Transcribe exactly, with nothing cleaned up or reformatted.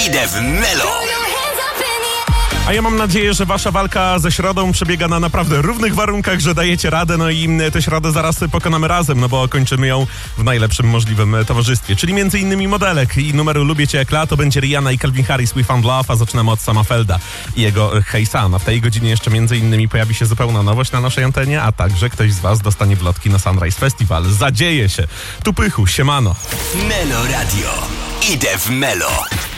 Idę w Melo. A ja mam nadzieję, że wasza walka ze środą przebiega na naprawdę równych warunkach, że dajecie radę, no i tę środę zaraz pokonamy razem, no bo kończymy ją w najlepszym możliwym towarzystwie, czyli między innymi modelek i numeru Lubię Cię jak la, to będzie Rihanna i Calvin Harris We Found Love, a zaczynamy od Sama Felda i jego Hey Sam. A w tej godzinie jeszcze między innymi pojawi się zupełna nowość na naszej antenie, a także ktoś z was dostanie wlotki na Sunrise Festival. Zadzieje się. Tu Pychu, siemano. Melo Radio. Idę w Melo.